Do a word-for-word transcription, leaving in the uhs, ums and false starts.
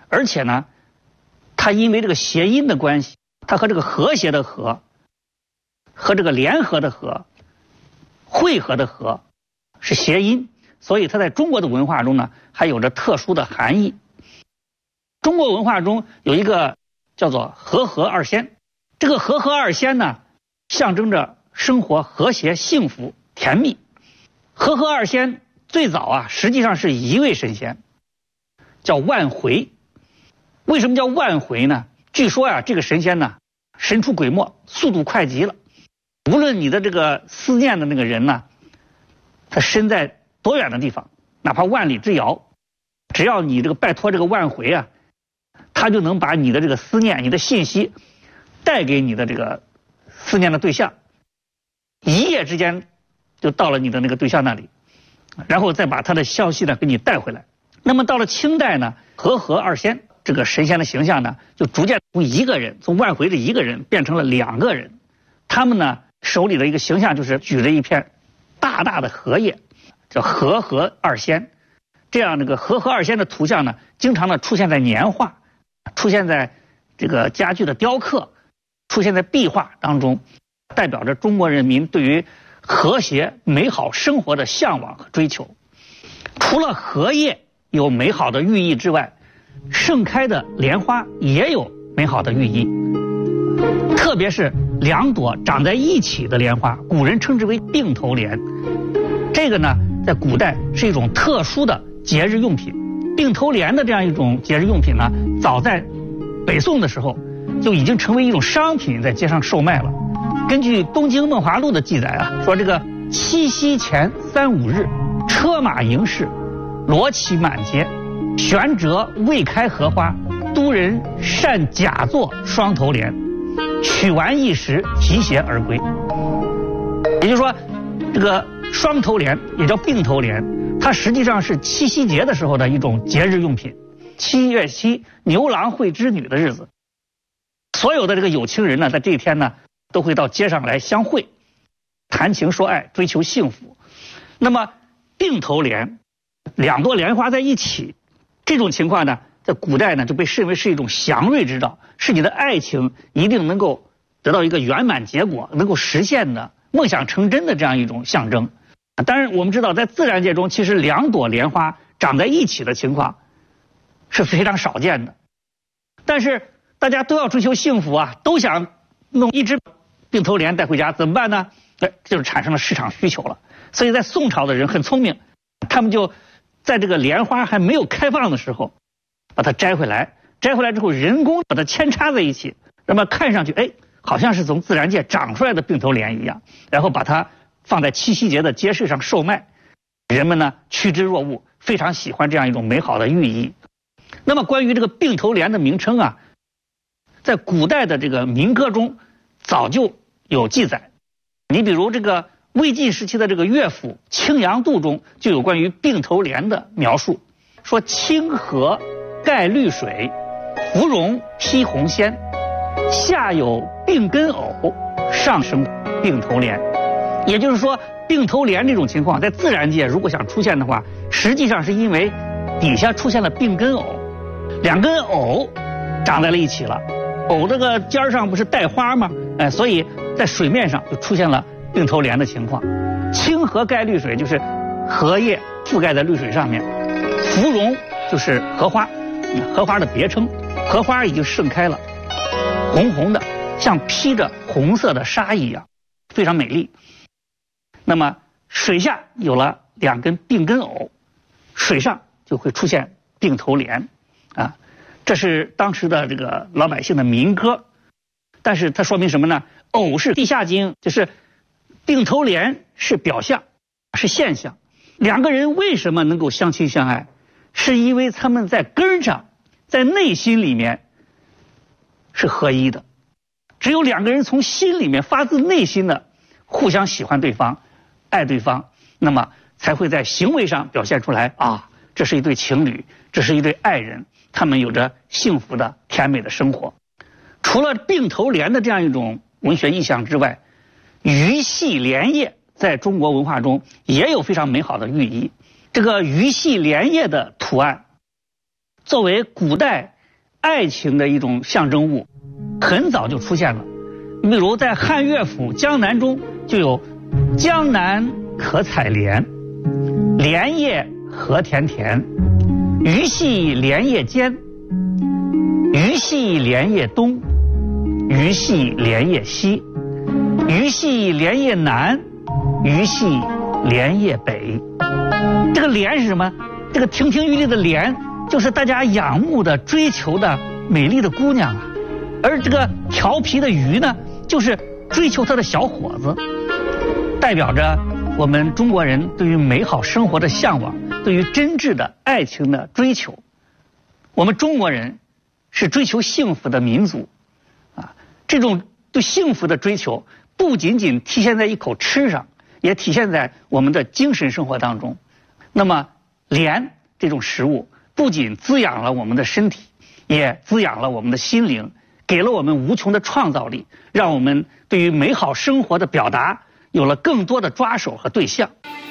而且呢，它因为这个谐音的关系，它和这个和谐的和，和这个联合的和，汇合的和是谐音，所以它在中国的文化中呢，还有着特殊的含义。中国文化中有一个叫做和合二仙，这个和合二仙呢，象征着生活和谐、幸福、甜蜜。和合二仙最早啊，实际上是一位神仙，叫万回。为什么叫万回呢？据说呀、啊，这个神仙呢，神出鬼没，速度快极了。无论你的这个思念的那个人呢，他身在多远的地方，哪怕万里之遥，只要你这个拜托这个万回啊，他就能把你的这个思念、你的信息带给你的这个思念的对象，一夜之间就到了你的那个对象那里，然后再把他的消息呢给你带回来。那么到了清代呢，和合二仙这个神仙的形象呢，就逐渐从一个人，从万回的一个人变成了两个人。他们呢手里的一个形象就是举着一片大大的荷叶，叫和合二仙。这样这个和合二仙的图像呢，经常呢出现在年画，出现在这个家具的雕刻，出现在壁画当中，代表着中国人民对于和谐美好生活的向往和追求。除了荷叶有美好的寓意之外，盛开的莲花也有美好的寓意，特别是两朵长在一起的莲花，古人称之为并头莲。这个呢，在古代是一种特殊的节日用品。并头莲的这样一种节日用品呢，早在北宋的时候就已经成为一种商品，在街上售卖了。根据《东京梦华录》的记载啊，说这个七夕前三五日，车马迎市，罗绮满街，悬折未开荷花，都人善假作双头莲，取完一时，提携而归。也就是说，这个双头莲也叫并头莲，它实际上是七夕节的时候的一种节日用品。七月七，牛郎会织女的日子，所有的这个有情人呢，在这一天呢，都会到街上来相会，谈情说爱，追求幸福。那么并头莲，两朵莲花在一起，这种情况呢，在古代呢就被视为是一种祥瑞之兆，是你的爱情一定能够得到一个圆满结果，能够实现的梦想成真的这样一种象征。当然我们知道，在自然界中，其实两朵莲花长在一起的情况是非常少见的。但是大家都要追求幸福啊，都想弄一只并头莲带回家，怎么办呢？哎，这就产生了市场需求了。所以在宋朝的人很聪明，他们就在这个莲花还没有开放的时候，把它摘回来，摘回来之后人工把它扦插在一起，那么看上去哎，好像是从自然界长出来的并头莲一样，然后把它放在七夕节的街市上售卖，人们呢趋之若鹜，非常喜欢这样一种美好的寓意。那么关于这个并头莲的名称啊，在古代的这个民歌中早就有记载。你比如这个魏晋时期的这个乐府《青阳渡》中就有关于并头莲的描述，说清河盖绿水，芙蓉披红鲜，下有并根藕，上生并头莲。也就是说，并头莲这种情况在自然界如果想出现的话，实际上是因为底下出现了并根藕，两根藕长在了一起了，藕这个尖上不是带花吗？哎，所以在水面上就出现了并头莲的情况。清河盖绿水就是荷叶覆盖在绿水上面，芙蓉就是荷花，荷花的别称，荷花已经盛开了，红红的，像披着红色的纱一样，非常美丽。那么水下有了两根并根藕，水上就会出现并头莲啊，这是当时的这个老百姓的民歌。但是它说明什么呢？藕是地下精，就是并头莲是表象，是现象。两个人为什么能够相亲相爱？是因为他们在根上，在内心里面是合一的。只有两个人从心里面发自内心的互相喜欢对方，爱对方，那么才会在行为上表现出来啊，这是一对情侣，这是一对爱人，他们有着幸福的甜美的生活。除了并头莲的这样一种文学意象之外，鱼戏莲叶在中国文化中也有非常美好的寓意。这个鱼戏莲叶的图案，作为古代爱情的一种象征物，很早就出现了。比如在汉乐府《江南》中就有“江南可采莲，莲叶何田田，鱼戏莲叶间，鱼戏莲叶东，鱼戏莲叶西，鱼戏莲叶南，鱼戏莲叶北”。这个莲是什么？这个亭亭玉立的莲，就是大家仰慕的、追求的美丽的姑娘啊。而这个调皮的鱼呢，就是追求他的小伙子，代表着我们中国人对于美好生活的向往，对于真挚的爱情的追求。我们中国人是追求幸福的民族啊，这种对幸福的追求不仅仅体现在一口吃上，也体现在我们的精神生活当中。那么莲这种食物不仅滋养了我们的身体，也滋养了我们的心灵，给了我们无穷的创造力，让我们对于美好生活的表达有了更多的抓手和对象。